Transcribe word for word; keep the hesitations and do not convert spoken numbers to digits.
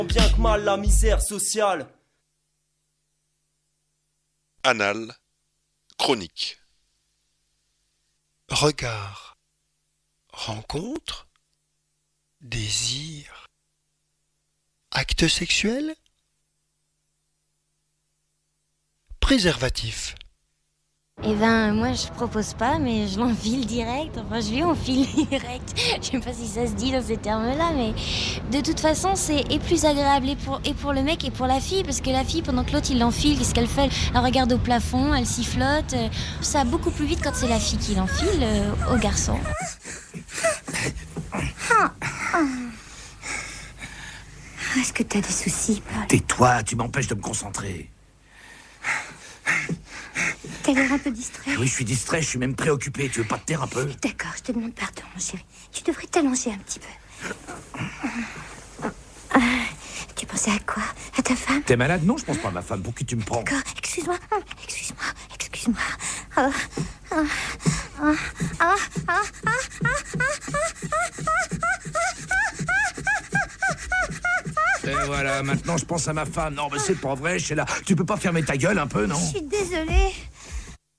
Bien que mal la misère sociale. Anal, chronique. Regard, rencontre, désir, acte sexuel, préservatif. Eh ben, moi, je propose pas, mais je l'enfile direct. Enfin, je lui enfile direct. Je sais pas si ça se dit dans ces termes-là, mais de toute façon, c'est et plus agréable et pour, et pour le mec et pour la fille, parce que la fille, pendant que l'autre, il l'enfile, qu'est-ce qu'elle fait? Elle regarde au plafond, elle sifflote. Ça va beaucoup plus vite quand c'est la fille qui l'enfile euh, au garçon. Est-ce que t'as des soucis, Paul? Tais-toi, tu m'empêches de me concentrer. T'as l'air un peu distrait. Oui, je suis distrait, je suis même préoccupé. Tu veux pas te taire un peu? D'accord, je te demande pardon, mon chéri. Tu devrais t'allonger un petit peu. Ah, tu pensais à quoi? À ta femme? T'es malade? Non, je pense pas à ma femme. Pour qui tu me prends? D'accord, excuse-moi, excuse-moi, excuse-moi. Oh, oh, oh, oh, oh, Et voilà, maintenant je pense à ma femme. Non, mais c'est pas vrai, Sheila. Tu peux pas fermer ta gueule un peu, non? Je suis désolée.